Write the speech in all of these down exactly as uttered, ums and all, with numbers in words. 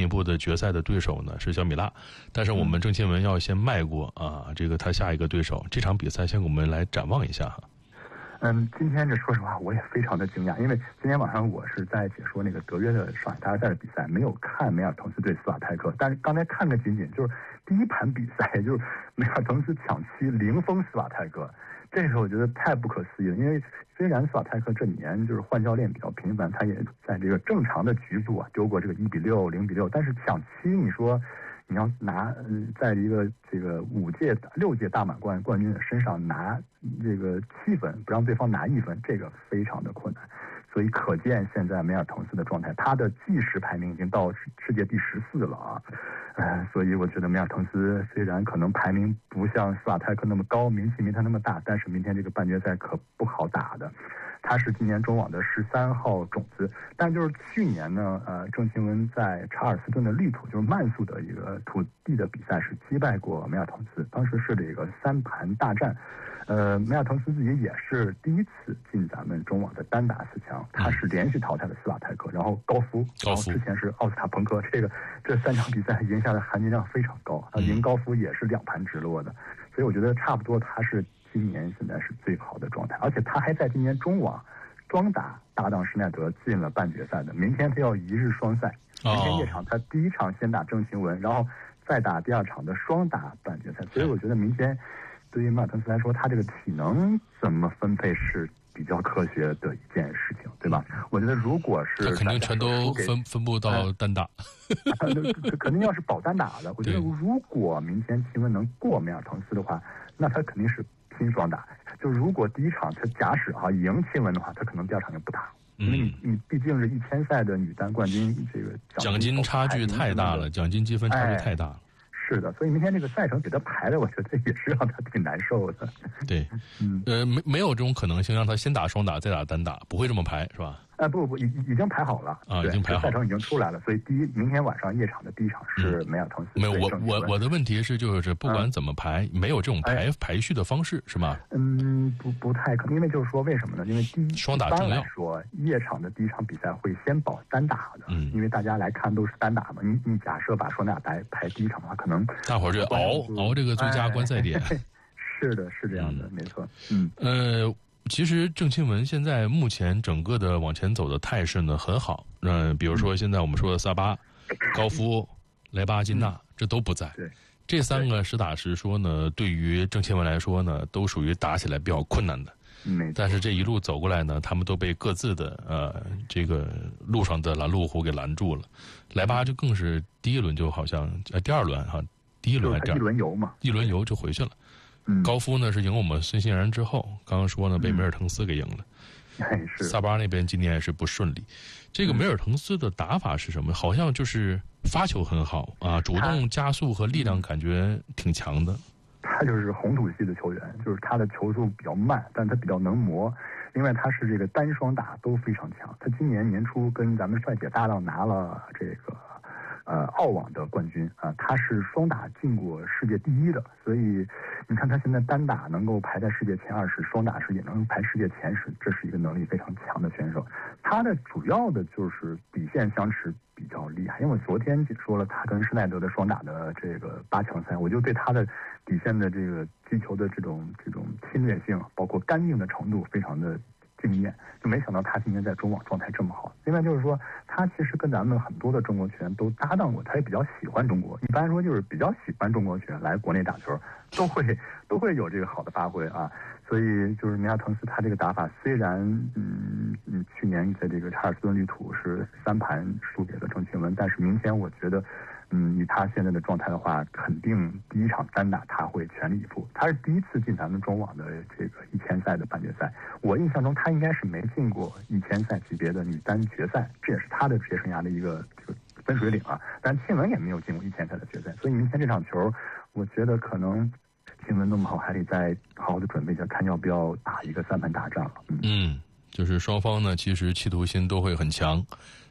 步的决赛的对手呢是小米辣，但是我们郑钦文要先迈过啊，这个他下一个对手，这场比赛先给我们来展望一下哈。 嗯，今天这说实话我也非常的惊讶，因为今天晚上我是在解说那个德约的上海大师赛的比赛，没有看梅尔滕斯对斯瓦泰克，但是刚才看个仅仅就是第一盘比赛，就是梅尔滕斯抢七零封斯瓦泰克，这个我觉得太不可思议了。因为虽然斯瓦泰克这几年就是换教练比较频繁，他也在这个正常的局部啊丢过这个一比六、零比六，但是抢七，你说你要拿嗯，在一个这个五届、六届大满贯冠军的身上拿这个七分，不让对方拿一分，这个非常的困难。所以可见现在梅尔滕斯的状态，他的计时排名已经到世界第十四了啊。呃，所以我觉得梅尔滕斯虽然可能排名不像斯瓦泰克那么高，名气没他那么大，但是明天这个半决赛可不好打的。他是今年中网的十三号种子，但就是去年呢，呃，郑钦文在查尔斯顿的绿土，就是慢速的一个土地的比赛是击败过梅尔滕斯，当时是这个三盘大战，呃，梅尔滕斯自己也是第一次进咱们中网的单打四强，他是连续淘汰了斯瓦泰克，然后高夫，然后之前是奥斯塔彭科，这个这三场比赛赢下的含金量非常高，他赢高夫也是两盘直落的，所以我觉得差不多他是今年现在是最好的状态，而且他还在今年中网双打搭档施耐德进了半决赛的，明天他要一日双赛，明天夜场他第一场先打郑钦文，然后再打第二场的双打半决赛，所以我觉得明天对于马尔滕斯来说，他这个体能怎么分配是比较科学的一件事情，对吧？我觉得如果是他肯定全都分分布到单打， 肯定要是保单打的。我觉得如果明天钦文能过梅尔滕斯的话，那他肯定是拼双打。就如果第一场他假使啊赢钦文的话，他可能第二场就不打，因为你你毕竟是一千赛的女单冠军，这个奖金差距太大了，奖金积分差距太大了。 是的，所以明天这个赛程给他排的，我觉得也是让他挺难受的。 对，嗯，呃，没没有这种可能性让他先打双打再打单打，不会这么排是吧？ 啊、呃、不不，已已经排好了啊，已经排好了， 赛程已经出来了，所以第一明天晚上夜场的第一场是梅尔滕斯。 没有，我我我的问题是就是不管怎么排，嗯、没有这种排、哎、排序的方式是吗？ 嗯，不不太可能，因为就是说为什么呢？因为第一双打重要。 说夜场的第一场比赛会先保单打的， 嗯， 因为大家来看都是单打嘛。你你假设把双打排排第一场的话，可能大伙儿就熬熬这个最佳观赛点。 哎、是的，是这样的，嗯、没错。嗯呃。其实郑钦文现在目前整个的往前走的态势呢很好，嗯、呃，比如说现在我们说的萨巴、高夫、莱巴金娜、嗯、这都不在， 对， 这三个实打实说呢，对于郑钦文来说呢，都属于打起来比较困难的。 嗯， 但是这一路走过来呢，他们都被各自的呃这个路上的拦路虎给拦住了。莱巴就更是第一轮就好像呃第二轮哈，第一轮还是第二一轮游嘛， 一轮游就回去了。高夫呢是赢我们孙兴然之后，刚刚说呢被梅尔滕斯给赢了。 嗯、是萨巴那边今年也是不顺利。这个梅尔滕斯的打法是什么？好像就是发球很好啊，主动加速和力量感觉挺强的。 他就是红土系的球员，就是他的球速比较慢，但他比较能磨。另外他是这个单双打都非常强。他今年年初跟咱们帅姐搭档拿了这个。呃，澳网的冠军啊，他是双打进过世界第一的，所以你看他现在单打能够排在世界前二十，双打是也能排世界前十，这是一个能力非常强的选手。他的主要的就是底线相持比较厉害，因为我昨天解说了他跟施耐德的双打的这个八强赛，我就对他的底线的这个击球的这种这种侵略性，包括干硬的程度非常的惊艳，就没想到他今年在中网状态这么好。另外就是说，他其实跟咱们很多的中国球员都搭档过，他也比较喜欢中国。一般说就是比较喜欢中国球员来国内打球，都会都会有这个好的发挥啊。所以就是梅尔滕斯他这个打法，虽然嗯嗯去年在这个查尔斯顿绿土是三盘输给了郑钦文，但是明天我觉得。嗯，以他现在的状态的话，肯定第一场单打他会全力以赴。他是第一次进咱们中网的这个一千赛的半决赛，我印象中他应该是没进过一千赛级别的女单决赛，这也是他的职业生涯的一个这个分水岭啊。但钦文也没有进过一千赛的决赛，所以明天这场球，我觉得可能钦文弄不好还得再好好的准备一下，看要不要打一个三盘大战了。嗯。 嗯就是双方呢，其实企图心都会很强，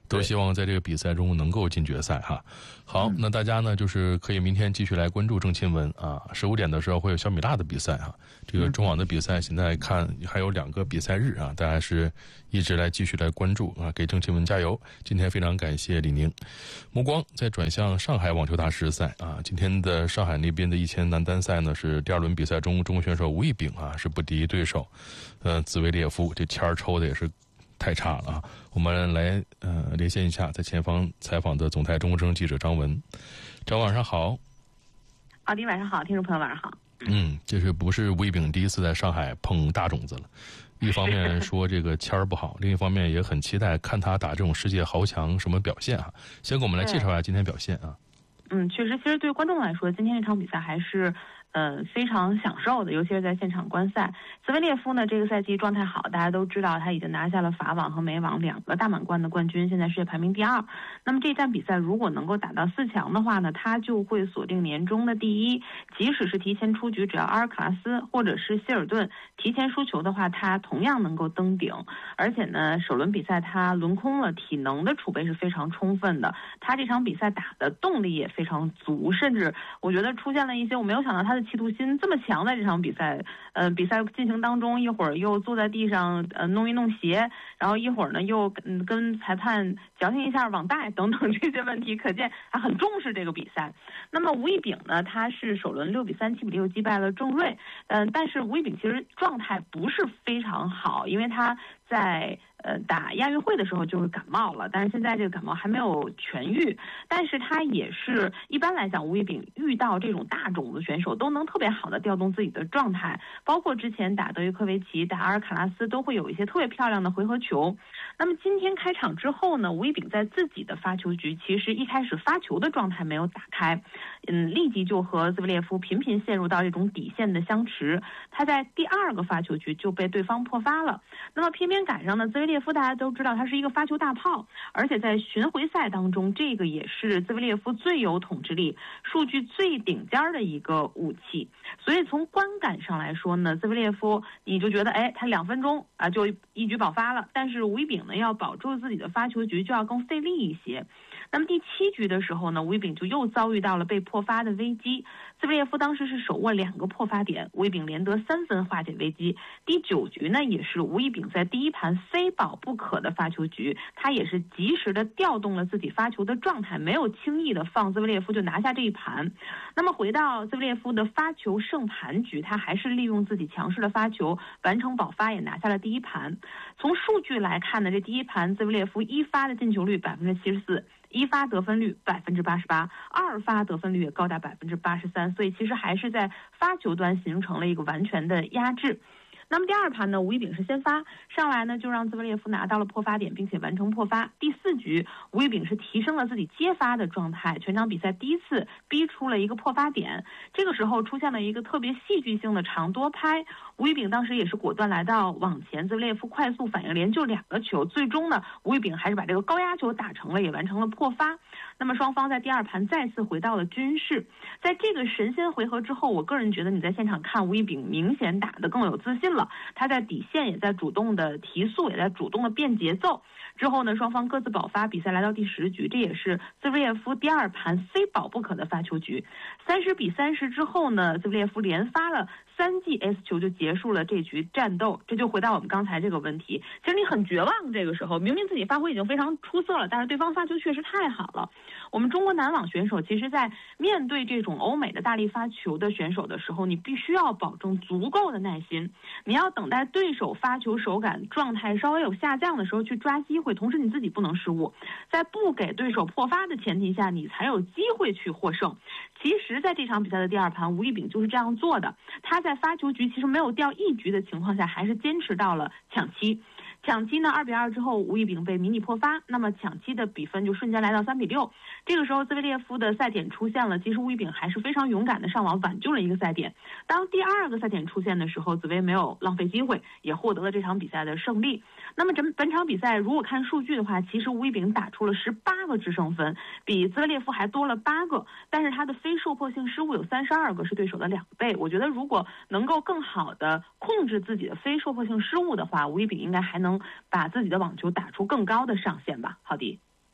都希望在这个比赛中能够进决赛哈。好，那大家呢就是可以明天继续来关注郑钦文啊，十五点的时候会有小米辣的比赛哈。这个中网的比赛现在看还有两个比赛日啊，大家是一直来继续来关注啊，给郑钦文加油。今天非常感谢李宁。目光再转向上海网球大师赛啊，今天的上海那边的一千男单赛呢是第二轮比赛中，中国选手吴亦丙啊是不敌对手，呃兹维列夫，这签儿抽的也是太差了啊！我们来呃连线一下在前方采访的总台中国之声记者张文。张晚上好。 奥迪晚上好，听众朋友晚上好。 嗯，这是不是吴亦丙第一次在上海碰大种子了？一方面说这个签儿不好，另一方面也很期待看他打这种世界豪强什么表现啊。先给我们来介绍一下今天表现啊。 嗯，确实，其实对观众来说，今天这场比赛还是呃非常享受的，尤其是在现场观赛。兹维列夫呢，这个赛季状态好，大家都知道他已经拿下了法网和美网两个大满贯的冠军，现在世界排名第二。那么这一站比赛如果能够打到四强的话呢，他就会锁定年终的第一。即使是提前出局，只要阿尔卡拉斯或者是希尔顿提前输球的话，他同样能够登顶。而且呢，首轮比赛他轮空了，体能的储备是非常充分的，他这场比赛打的动力也非常足，甚至我觉得出现了一些我没有想到他的企图心这么强，在这场比赛呃比赛进行当中，一会儿又坐在地上呃弄一弄鞋，然后一会儿呢又嗯跟裁判矫情一下网带等等这些问题，可见他很重视这个比赛。那么吴亦丙呢，他是首轮六比三七比六击败了郑睿，嗯、呃，但是吴亦丙其实状态不是非常好，因为他在呃打亚运会的时候就是感冒了，但是现在这个感冒还没有痊愈。但是他也是一般来讲，吴亦丙遇到这种大种子选手都能特别好的调动自己的状态，包括之前打德约科维奇、打阿尔卡拉斯都会有一些特别漂亮的回合球。那么今天开场之后呢，吴亦丙在自己的发球局其实一开始发球的状态没有打开，嗯，立即就和兹维列夫频频陷入到这种底线的相持。他在第二个发球局就被对方破发了。那么偏偏赶上呢，兹维列夫大家都知道他是一个发球大炮，而且在巡回赛当中，这个也是兹维列夫最有统治力、数据最顶尖的一个武器。所以从观感上来说呢，兹维列夫你就觉得哎，他两分钟啊就一局保发了，但是吴亦丙呢要保住自己的发球局就要更费力一些。那么第七局的时候呢，吴亦丙就又遭遇到了被破发的危机。兹维列夫当时是手握两个破发点，吴亦丙连得三分化解危机。第九局呢，也是吴亦丙在第一盘非保不可的发球局，他也是及时的调动了自己发球的状态，没有轻易的放兹维列夫就拿下这一盘。那么回到兹维列夫的发球胜盘局，他还是利用自己强势的发球完成保发，也拿下了第一盘。从数据来看呢，这第一盘兹维列夫一发的进球率百分之七十四。一发得分率百分之八十八，二发得分率也高达百分之八十三，所以其实还是在发球端形成了一个完全的压制。那么第二盘呢，吴亦丙是先发上来呢，就让兹维列夫拿到了破发点，并且完成破发。第四局，吴亦丙是提升了自己接发的状态，全场比赛第一次逼出了一个破发点。这个时候出现了一个特别戏剧性的长多拍，吴亦丙当时也是果断来到网前，兹维列夫快速反应，连救两个球，最终呢，吴亦丙还是把这个高压球打成了，也完成了破发。那么双方在第二盘再次回到了均势。在这个神仙回合之后，我个人觉得你在现场看吴亦丙明显打得更有自信了，他在底线也在主动的提速，也在主动的变节奏。之后呢，双方各自保发，比赛来到第十局，这也是兹维列夫第二盘非保不可的发球局。三十比三十之后呢，兹维列夫连发了三记 S 球就结束了这局战斗。这就回到我们刚才这个问题，其实你很绝望，这个时候明明自己发挥已经非常出色了，但是对方发球确实太好了。我们中国男网选手其实在面对这种欧美的大力发球的选手的时候，你必须要保证足够的耐心，你要等待对手发球手感状态稍微有下降的时候去抓机会，同时你自己不能失误，在不给对手破发的前提下，你才有机会去获胜。其实在这场比赛的第二盘，吴亦丙就是这样做的，他在发球局其实没有掉一局的情况下，还是坚持到了抢七。抢七呢，二比二之后，吴亦丙被迷你破发，那么抢七的比分就瞬间来到三比六。这个时候，兹维列夫的赛点出现了，其实吴亦丙还是非常勇敢的上网挽救了一个赛点。当第二个赛点出现的时候，紫薇没有浪费机会，也获得了这场比赛的胜利。那么整本场比赛如果看数据的话，其实吴亦丙打出了十八个制胜分，比兹维列夫还多了八个，但是他的非受迫性失误有三十二个，是对手的两倍。我觉得如果能够更好的控制自己的非受迫性失误的话，吴亦丙应该还能把自己的网球打出更高的上限吧。郝迪。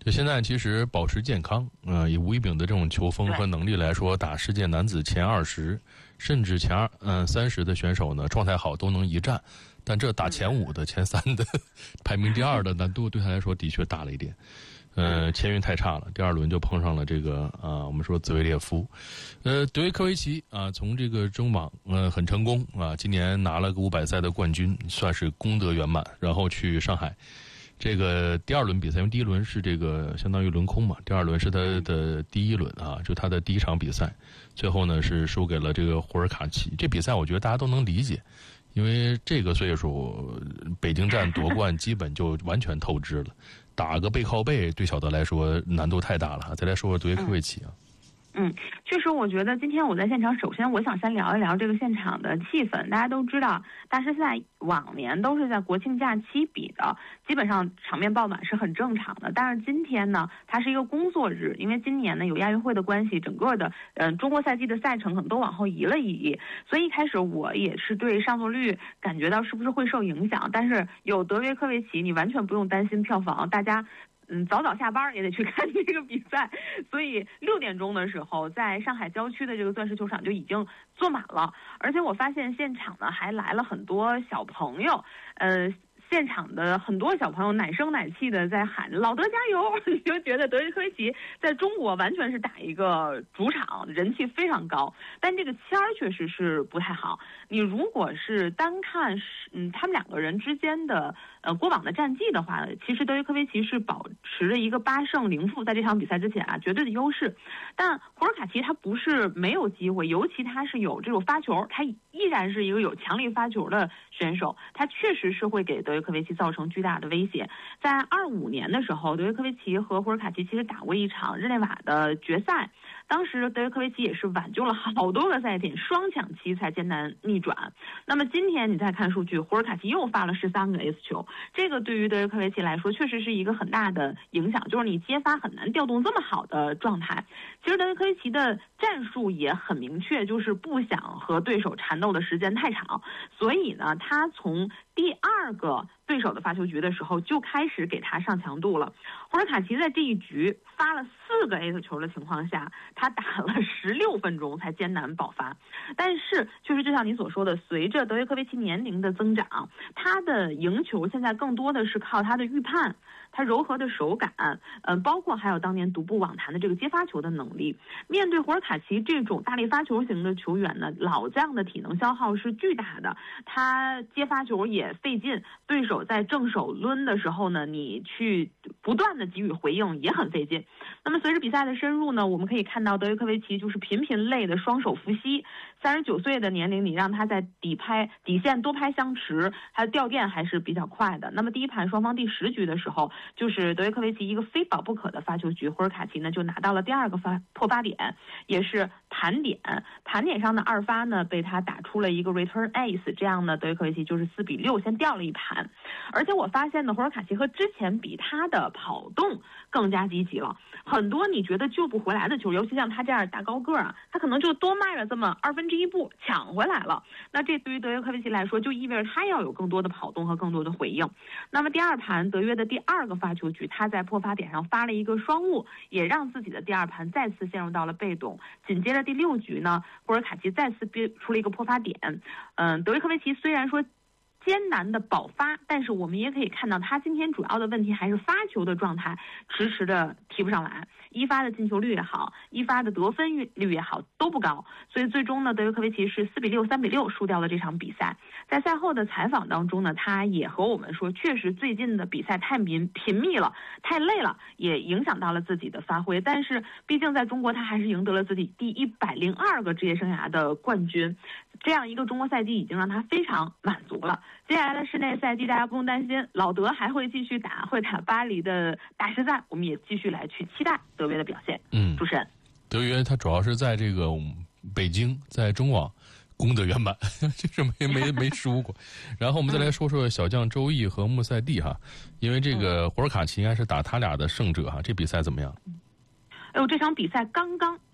就现在其实保持健康，呃，以吴一丙的这种球风和能力来说，打世界男子前二十，甚至前二嗯三十的选手呢，状态好都能一战。但这打前五的、前三的，排名第二的难度对他来说的确大了一点。呃，前运太差了，第二轮就碰上了这个啊，我们说兹维列夫，呃，德约科维奇啊，从这个中网呃很成功啊，今年拿了个五百赛的冠军，算是功德圆满。然后去上海。这个第二轮比赛，因为第一轮是这个相当于轮空嘛，第二轮是他的第一轮啊，就他的第一场比赛，最后呢是输给了这个胡尔卡奇。这比赛我觉得大家都能理解，因为这个岁数，北京站夺冠基本就完全透支了，打个背靠背对小德来说难度太大了。再来说说德约科维奇啊。 嗯，确实，我觉得今天我在现场，首先我想先聊一聊这个现场的气氛。大家都知道，大师赛往年都是在国庆假期比的，基本上场面爆满是很正常的。但是今天呢，它是一个工作日，因为今年呢有亚运会的关系，整个的嗯、呃、中国赛季的赛程可能都往后移了一移，所以一开始我也是对上座率感觉到是不是会受影响。但是有德约科维奇，你完全不用担心票房，大家。嗯，早早下班也得去看这个比赛，所以六点钟的时候，在上海郊区的这个钻石球场就已经坐满了，而且我发现现场呢还来了很多小朋友，呃。现场的很多小朋友奶声奶气的在喊老德加油，你就觉得德约科维奇在中国完全是打一个主场，人气非常高，但这个签儿确实是不太好。你如果是单看嗯他们两个人之间的呃过往的战绩的话，其实德约科维奇是保持着一个八胜零负，在这场比赛之前啊绝对的优势，但胡尔卡奇他不是没有机会，尤其他是有这种发球，他依然是一个有强力发球的选手，他确实是会给德约科维奇造成巨大的威胁。在二五年的时候，德约科维奇和胡尔卡奇其实打过一场日内瓦的决赛，当时德约科维奇也是挽救了好多个赛点，双抢七才艰难逆转。那么今天你再看数据，胡尔卡奇又发了十三个 S 球，这个对于德约科维奇来说确实是一个很大的影响，就是你接发很难调动这么好的状态。其实德约科维奇的战术也很明确，就是不想和对手缠斗的时间太长，所以呢，他从第二个对手的发球局的时候就开始给他上强度了。胡尔卡奇在这一局发了四个 A 球的情况下，他打了十六分钟才艰难爆发。但是确实就像你所说的，随着德约科维奇年龄的增长，他的赢球现在更多的是靠他的预判，他柔和的手感，嗯、呃，包括还有当年独步网坛的这个接发球的能力。面对胡尔卡奇这种大力发球型的球员呢，老将的体能消耗是巨大的，他接发球也费劲，对手在正手抡的时候呢，你去不断的给予回应也很费劲。那么随着比赛的深入呢，我们可以看到德约科维奇就是频频累的双手伏羲，三十九岁的年龄，你让他在底拍底线多拍相持，他的掉电还是比较快的。那么第一盘双方第十局的时候，就是德约科维奇一个非保不可的发球局，胡尔卡奇呢就拿到了第二个发破发点，也是盘点，盘点上的二发呢被他打出了一个 return ace， 这样呢德约科维奇就是四比六先掉了一盘。而且我发现呢，胡尔卡奇和之前比，他的跑动更加积极了，很多你觉得救不回来的球，尤其像他这样大高个啊，他可能就多迈了这么二分之一步抢回来了。那这对于德约科维奇来说，就意味着他要有更多的跑动和更多的回应。那么第二盘德约的第二个发球局，他在破发点上发了一个双误，也让自己的第二盘再次陷入到了被动。紧接着第六局呢，胡尔卡奇再次憋出了一个破发点。嗯，德约科维奇虽然说艰难的保发，但是我们也可以看到他今天主要的问题还是发球的状态迟迟的提不上来，一发的进球率也好，一发的得分率也好都不高，所以最终呢德约科维奇是四比六、三比六输掉了这场比赛。在赛后的采访当中呢，他也和我们说，确实最近的比赛太频频密了，太累了，也影响到了自己的发挥，但是毕竟在中国他还是赢得了自己第一百零二个职业生涯的冠军，这样一个中国赛季已经让他非常满足了。接下来的室内赛季大家不用担心，老德还会继续打，会打巴黎的大师赛，我们也继续来去期待德约的表现。嗯，主持人， 德约他主要是在这个北京，在中网功德圆满，就是没没没输过。然后我们再来说说小将周毅和穆塞蒂哈，因为这个胡尔卡奇应该是打他俩的胜者哈，这比赛怎么样？ 哎呦，这场比赛刚刚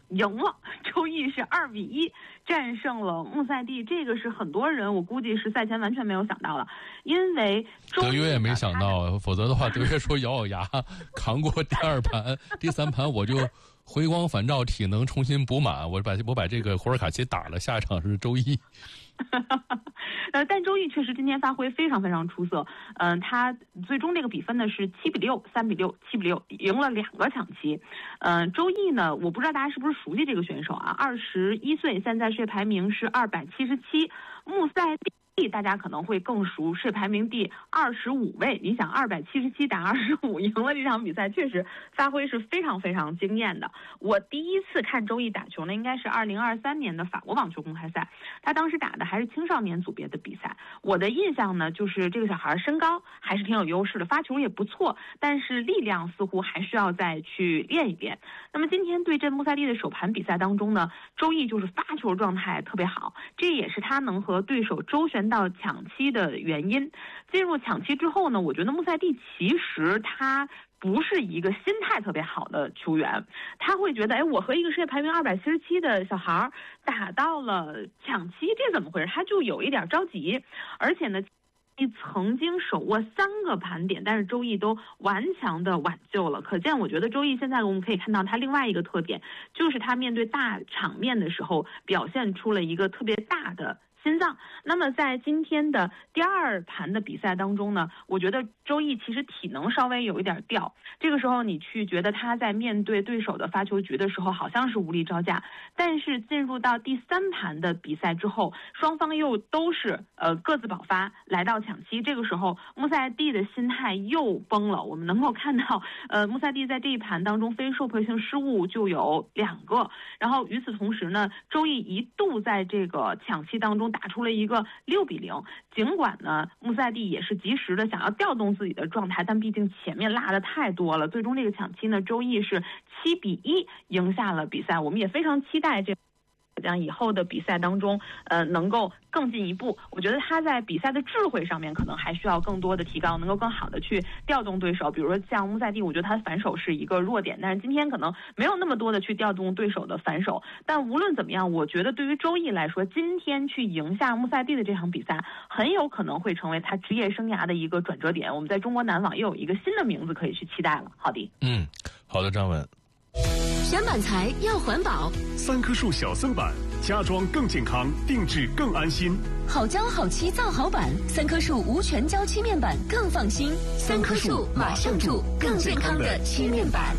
赢了，周易是二比一战胜了穆赛蒂，这个是很多人我估计是赛前完全没有想到的，因为德约也没想到，否则的话德约说咬咬牙扛过第二盘，第三盘我就回光返照，体能重新补满，我把我把这个胡尔卡奇打了，下一场是周一。 呃，但周易确实今天发挥非常非常出色，嗯、呃，他最终这个比分呢是七比六、三比六、七比六，赢了两个抢七。嗯、呃，周易呢，我不知道大家是不是熟悉这个选手啊？二十一岁，现在世界排名是二百七十七，穆赛蒂。大家可能会更熟，世界排名第二十五位。你想，二百七十七打二十五，赢了这场比赛，确实发挥是非常非常惊艳的。我第一次看周易打球呢，应该是二零二三年的法国网球公开赛，他当时打的还是青少年组别的比赛。我的印象呢，就是这个小孩身高还是挺有优势的，发球也不错，但是力量似乎还需要再去练一练。那么今天对阵穆赛蒂的首盘比赛当中呢，周易就是发球状态特别好，这也是他能和对手周旋到抢七的原因。进入抢七之后呢，我觉得穆赛蒂其实他不是一个心态特别好的球员，他会觉得，哎，我和一个世界排名二百七十七的小孩打到了抢七，这怎么回事？他就有一点着急，而且呢，曾经手握三个盘点，但是周易都顽强的挽救了。可见，我觉得周易现在我们可以看到他另外一个特点，就是他面对大场面的时候，表现出了一个特别大的心脏。那么在今天的第二盘的比赛当中呢，我觉得周易其实体能稍微有一点掉，这个时候你去觉得他在面对对手的发球局的时候好像是无力招架，但是进入到第三盘的比赛之后，双方又都是呃各自爆发来到抢七，这个时候穆赛蒂的心态又崩了。我们能够看到呃穆赛蒂在这一盘当中非受迫性失误就有两个，然后与此同时呢，周易一度在这个抢七当中打出了一个六比零，尽管呢穆赛蒂也是及时的想要调动自己的状态，但毕竟前面落的太多了，最终这个抢七呢，周易是七比一赢下了比赛。我们也非常期待这这样以后的比赛当中，呃，能够更进一步。我觉得他在比赛的智慧上面可能还需要更多的提高，能够更好的去调动对手。比如说像穆赛蒂，我觉得他反手是一个弱点，但是今天可能没有那么多的去调动对手的反手。但无论怎么样，我觉得对于周易来说，今天去赢下穆赛蒂的这场比赛，很有可能会成为他职业生涯的一个转折点。我们在中国男网又有一个新的名字可以去期待了。好的， 嗯，好的，张文。 选板材要环保， 三棵树小色板，家装更健康，定制更安心。 好胶好漆造好板，三棵树无全胶漆面板更放心。三棵树马上住更健康的漆面板。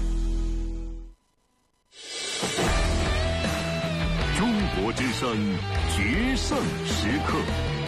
中国之声决胜时刻。